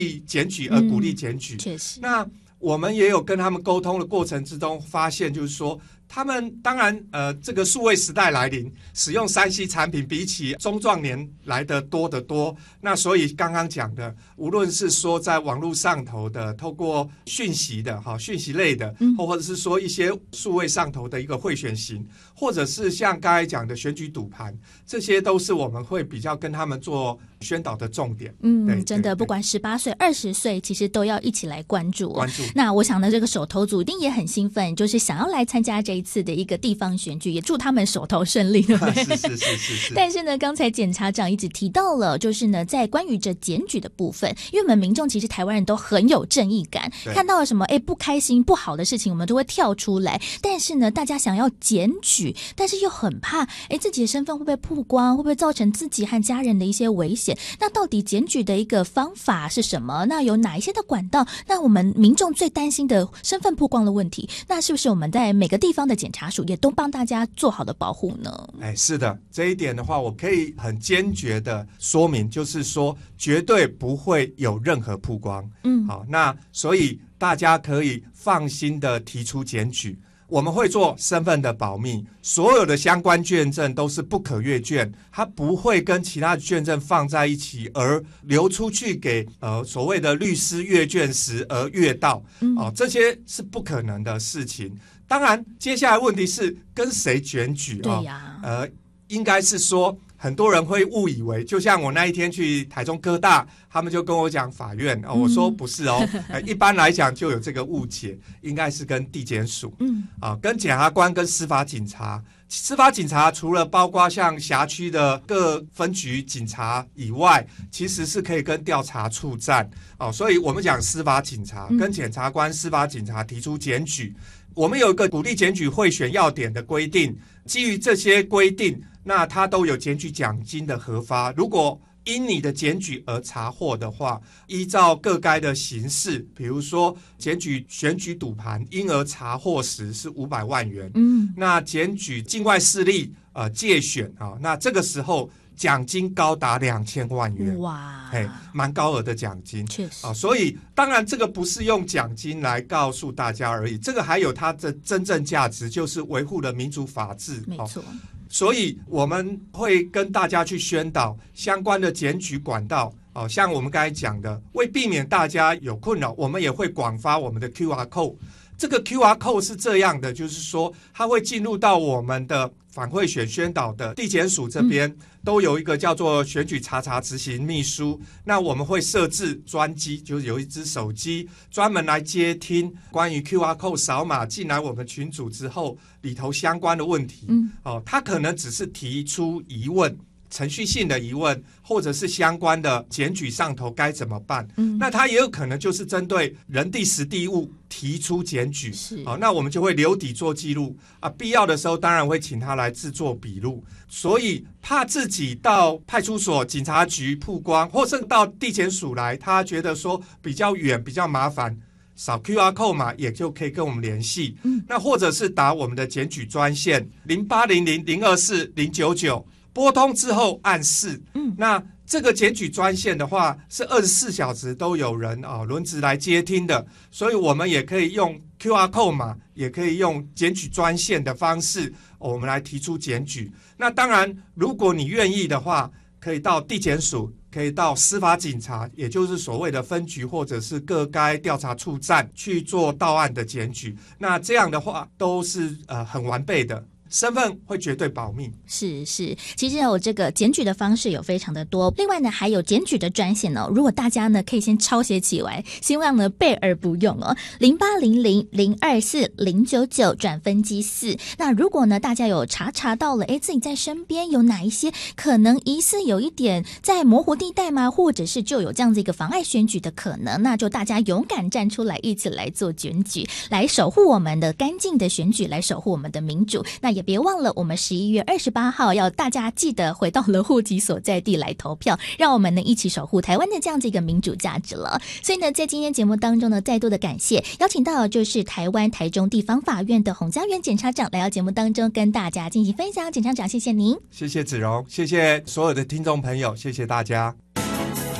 检举而鼓励检举。 确实， 那我们也有跟他们沟通的过程之中发现，就是说他们当然这个数位时代来临，使用 3C 产品比起中壮年来得多得多。那所以刚刚讲的，无论是说在网络上头的透过讯息的讯息类的，或者是说一些数位上头的一个贿选型，或者是像刚才讲的选举赌盘，这些都是我们会比较跟他们做宣导的重点。对， 真的不管18岁20岁其实都要一起来关注关注。 那我想呢，这个手头组一定也很兴奋，就是想要来参加这一次的一个地方选举，也祝他们手头顺利，对不对？ 是。 但是呢，刚才检察长一直提到了，就是呢，在关于这检举的部分，因为我们民众其实台湾人都很有正义感，看到了什么不开心不好的事情，我们都会跳出来。但是呢，大家想要检举，但是又很怕自己的身份会不会曝光，会不会造成自己和家人的一些危险。那到底检举的一个方法是什么？那有哪一些的管道？那我们民众最担心的身份曝光的问题，那是不是我们在每个地方的检察署也都帮大家做好的保护呢？ 是的，这一点的话，我可以很坚决的说明，就是说绝对不会有任何曝光。好，那所以大家可以放心的提出检举。我们会做身份的保密，所有的相关卷证都是不可阅卷，它不会跟其他的卷证放在一起而流出去给所谓的律师阅卷时而阅到。这些是不可能的事情。当然接下来问题是跟谁检举。 对呀， 应该是说很多人会误以为，就像我那一天去台中科大，他们就跟我讲法院，我说不是一般来讲就有这个误解，应该是跟地检署，跟检察官跟司法警察。司法警察除了包括像辖区的各分局警察以外，其实是可以跟调查处站，所以我们讲司法警察跟检察官、司法警察提出检举。我们有一个鼓励检举贿选要点的规定，基于这些规定，那它都有检举奖金的核发。如果因你的检举而查获的话，依照各该的刑事，比如说检举选举赌盘，因而查获时是500万元。那检举境外势力介选那这个时候奖金高达2000万元。 哇， 蛮高额的奖金， 确实所以当然这个不是用奖金来告诉大家而已，这个还有它的真正价值，就是维护了民主法治。 没错。 所以我们会跟大家去宣导相关的检举管道，像我们刚才讲的，为避免大家有困扰，我们也会广发我们的 QR code。这个 QR code 是这样的，就是说它会进入到我们的反贿选宣导的地检署这边，都有一个叫做选举查查执行秘书。那我们会设置专机，就是有一只手机专门来接听关于 QR code 扫码进来我们群组之后里头相关的问题。他可能只是提出疑问，程序性的疑问，或者是相关的检举上头该怎么办。那他也有可能就是针对人地时地物提出检举。那我们就会留底做记录必要的时候当然会请他来制作笔录。所以怕自己到派出所、警察局曝光，或是到地检署来，他觉得说比较远比较麻烦，扫 QR code 嘛，也就可以跟我们联系。那或者是打我们的检举专线0800-024-099，拨通之后按4。那这个检举专线的话是24小时都有人轮值来接听的，所以我们也可以用 QR code 码，也可以用检举专线的方式，我们来提出检举。那当然如果你愿意的话，可以到地检署，可以到司法警察，也就是所谓的分局或者是各该调查处站去做到案的检举。那这样的话都是很完备的，身份会绝对保密。 是，其实有这个检举的方式有非常的多，另外呢还有检举的专线如果大家呢可以先抄写起来，希望呢备而不用0800-024-099转分机4。那如果呢大家有查到了自己在身边有哪一些可能疑似有一点在模糊地带吗，或者是就有这样子一个妨碍选举的可能，那就大家勇敢站出来，一起来做检举，来守护我们的干净的选举，来守护我们的民主。那也别忘了我们11月28号要大家记得回到了户籍所在地来投票，让我们呢一起守护台湾的这样子一个民主价值了。所以呢在今天节目当中呢再度的感谢邀请到就是台湾台中地方法院的洪嘉源检察长来到节目当中跟大家进行分享。检察长谢谢您。 谢谢子荣，谢谢所有的听众朋友，谢谢大家。